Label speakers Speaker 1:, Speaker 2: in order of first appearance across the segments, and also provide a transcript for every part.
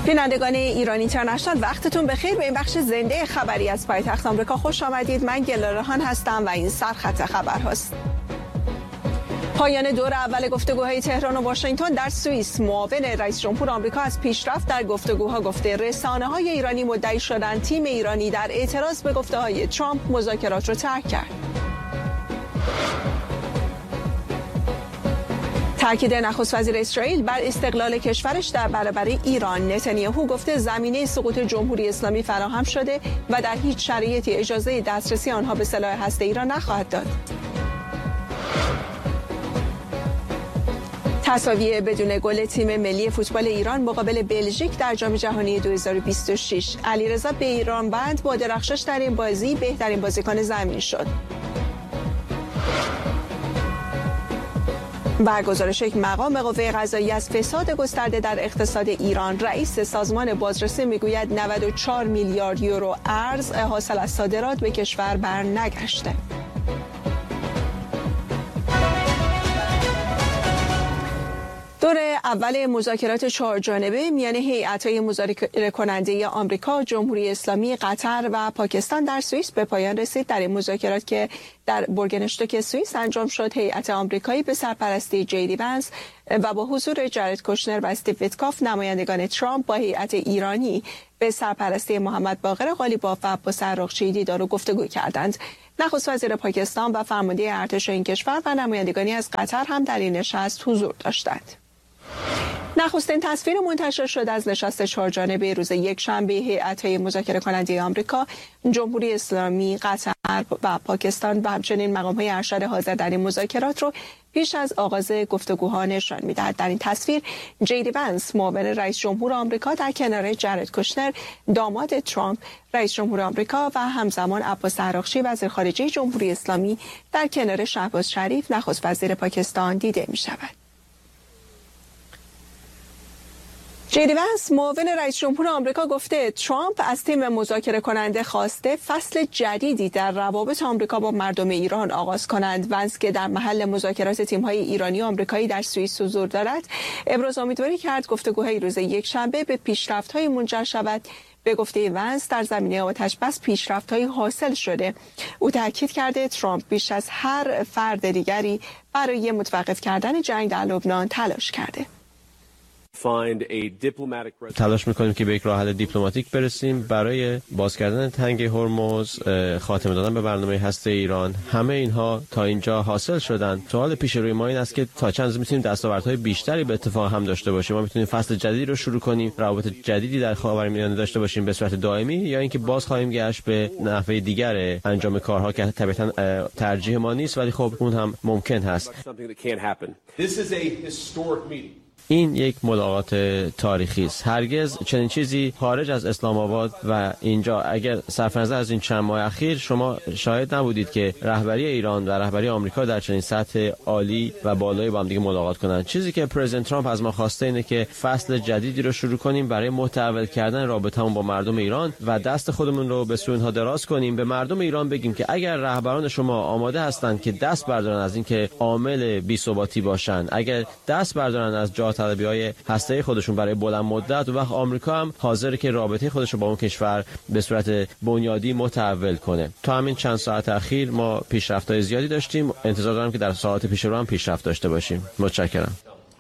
Speaker 1: بینندگان ایران اینترنشنال وقتتون بخیر. به این بخش زنده خبری از پایتخت آمریکا خوش آمدید. من گلارهان هستم و این سرخط خبرهاست. پایان دور اول گفتگوهای تهران و واشنگتن در سوئیس. معاون رئیس جمهور آمریکا از پیشرفت در گفتگوها گفته. رسانه‌های ایرانی مدعی شدند تیم ایرانی در اعتراض به گفته‌های ترامپ مذاکرات را ترک کرد. تاکید نخست وزیر اسرائیل بر استقلال کشورش در برابر ایران. نتانیاهو گفته زمینه سقوط جمهوری اسلامی فراهم شده و در هیچ شرایطی اجازه دسترسی آنها به سلاح هسته‌ای را نخواهد داد. تساوی بدون گل تیم ملی فوتبال ایران مقابل بلژیک در جام جهانی 2026. علیرضا بیرانبند با درخشش در این بازی بهترین بازیکن زمین شد. و گزارش یک مقام قوه قضاییه از فساد گسترده در اقتصاد ایران. رئیس سازمان بازرسی میگوید 94 میلیارد یورو ارز حاصل از صادرات به کشور بر نگشته. دور اول مذاکرات چهارجانبه میان هیئت‌های مذاکره کننده آمریکا، جمهوری اسلامی، قطر و پاکستان در سوئیس به پایان رسید. در این مذاکرات که در بورگنشتوک سوئیس انجام شد، هیئت آمریکایی به سرپرستی جیدی ونس و با حضور جارد کوشنر و استیو ویتکاف، نمایندگان ترامپ با هیئت ایرانی به سرپرستی محمد باقر قالیباف و عباس عراقچی دیدار و گفتگو کردند. نخست وزیر پاکستان و فرمانده ارتش این کشور و نمایندگانی از قطر هم در این نشست حضور داشتند. نخستین تصویر منتشر شد از نشست چهارجانبه روز یکشنبه هیئت‌های مذاکره کننده آمریکا، جمهوری اسلامی، قطر و پاکستان و همچنین مقام‌های ارشد حاضر در این مذاکرات رو پیش از آغاز گفتگوها نشان می‌دهد. در این تصویر جیدی ونس، معاون رئیس جمهور آمریکا، در کنار جارد کوشنر، داماد ترامپ، رئیس جمهور آمریکا و همزمان عباس عراقچی، وزیر خارجه جمهوری اسلامی، در کنار شهباز شریف، نخست وزیر پاکستان دیده می‌شود. جیدی ونس، معاون رئیس جمهور آمریکا، گفته ترامپ از تیم مذاکره کننده خواسته فصل جدیدی در روابط آمریکا با مردم ایران آغاز کنند. ونس که در محل مذاکرات تیم‌های ایرانی و آمریکایی در سوئیس حضور دارد، ابراز امیدواری کرد گفتگوهای روز یکشنبه به پیشرفت‌های منجر شود. به گفته ونس در زمینه آتش‌بس پیشرفت‌های حاصل شده. او تاکید کرده ترامپ بیش از هر فرد دیگری برای متوقف کردن جنگ در لبنان تلاش کرده.
Speaker 2: تلاش میکنیم که به یک راه حل دیپلماتیک برسیم برای باز کردن تنگ هرمز، خاتمه دادن به برنامه هسته ایران. همه اینها تا اینجا حاصل شدن. سوال پیش روی ما این است که تا چند روز میتونیم دستاوردهای بیشتری به اتفاق هم داشته باشیم. ما میتونیم فصل جدیدی رو شروع کنیم، روابط جدیدی در خاورمیانه داشته باشیم به صورت دائمی، یا اینکه باز خواهیم گشت به نحوه دیگر انجام کارها که طبعاً ترجیح ما نیست، ولی خب اون هم ممکن هست. این یک ملاقات تاریخی است. هرگز چنین چیزی خارج از اسلام آباد و اینجا، اگر صرف نظر از این چند ماه اخیر شما شاهد نبودید که رهبری ایران و رهبری آمریکا در چنین سطح عالی و بالایی با هم دیگه ملاقات کنند. چیزی که پرزیدنت ترامپ از ما خواسته اینه که فصل جدیدی رو شروع کنیم برای متحول کردن رابطه‌مون با مردم ایران و دست خودمون رو به سوی اونها دراز کنیم. به مردم ایران بگیم که اگر رهبران شما آماده هستند که دست بردارن از اینکه عامل بی‌ثباتی باشن، اگر دست بردارن از جاه طلبی‌های هسته‌ای خودشون برای بلند مدت، و وقت آمریکا هم حاضره که رابطه خودش رو با اون کشور به صورت بنیادی متحول کنه. تا همین چند ساعت اخیر ما پیشرفت‌های زیادی داشتیم. انتظار دارم که در ساعات پیش رو هم پیشرفت داشته باشیم. متشکرم.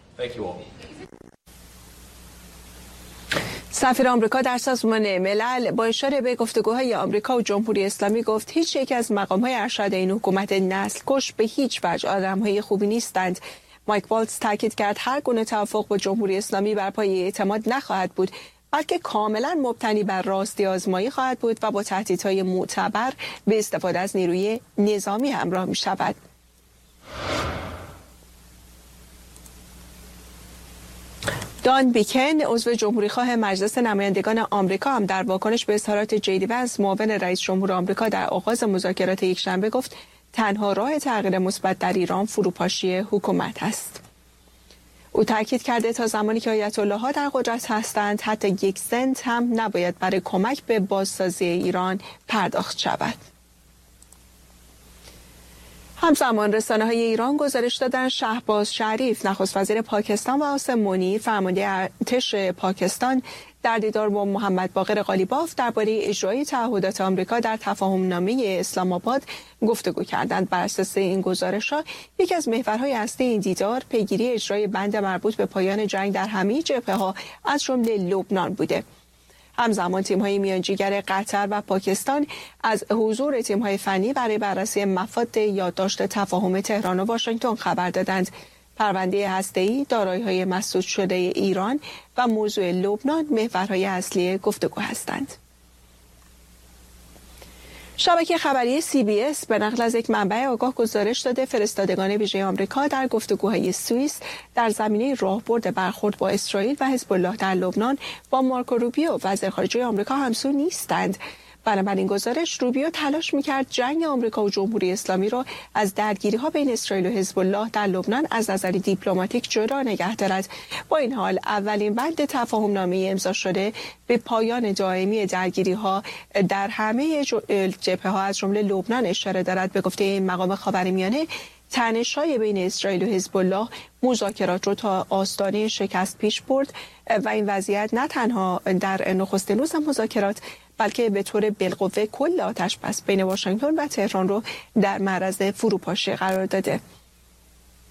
Speaker 1: سفیر آمریکا در سازمان ملل با اشاره به گفتگوهای آمریکا و جمهوری اسلامی گفت هیچ یک از مقام‌های ارشد این حکومت نسل‌کش به هیچ وجه آدم‌های خوبی نیستند. مایک والتز تاکید کرد هر گونه توافق با جمهوری اسلامی بر پایه اعتماد نخواهد بود، بلکه کاملا مبتنی بر راستی آزمایی خواهد بود و با تهدیدهای معتبر به استفاده از نیروی نظامی همراه می شود. دان بیکن، عضو جمهوریخواه مجلس نمایندگان آمریکا، هم در واکنش به اظهارات جیدی ونس، معاون رئیس جمهور آمریکا، در آغاز مذاکرات یکشنبه گفت تنها راه تغییر مثبت در ایران فروپاشی حکومت است. او تاکید کرده تا زمانی که آیت الله ها در قدرت هستند حتی 1 سنت هم نباید برای کمک به بازسازی ایران پرداخت شود. همزمان رسانه‌های ایران گزارش دادند شهباز شریف نخست وزیر پاکستان و عاصم منیر فرمانده ارتش پاکستان در دیدار با محمد باقر قالیباف درباره اجرای تعهدات آمریکا در تفاهم‌نامه اسلام آباد گفتگو کردند. بر اساس این گزارش‌ها یکی از محورهای اصلی این دیدار پیگیری اجرای بند مربوط به پایان جنگ در همه جبهه‌ها از جمله لبنان بوده. همزمان تیم‌های میانجیگر قطر و پاکستان از حضور تیم‌های فنی برای بررسی مفاد یادداشت تفاهم تهران و واشنگتن خبر دادند. پرونده هسته‌ای، دارایی‌های مسدود شده ایران و موضوع لبنان محورهای اصلی گفتگو هستند. شبکه خبری CBS به نقل از یک منبع آگاه گزارش داده فرستادگان ویژه آمریکا در گفتگوهای سوئیس در زمینه راهبرد برخورد با اسرائیل و حزب الله در لبنان با مارکو روبیو وزیر خارجه آمریکا همسو نیستند. بنابراین گزارش روبیو تلاش می‌کرد جنگ آمریکا و جمهوری اسلامی را از درگیری‌ها بین اسرائیل و حزب الله در لبنان از نظر دیپلماتیک جدا نگه دارد. با این حال اولین بند تفاهم‌نامه امضا شده به پایان دائمی درگیری‌ها در همه جبهه‌ها از جمله لبنان اشاره دارد. به گفته این مقام خاورمیانه تنش‌های بین اسرائیل و حزب الله مذاکرات رو تا آستانه شکست پیش برد و این وضعیت نه تنها در نخستین روز مذاکرات بلکه به طور بالقوه کل آتش‌بس بین واشنگتن و تهران رو در معرض فروپاشی قرار داده.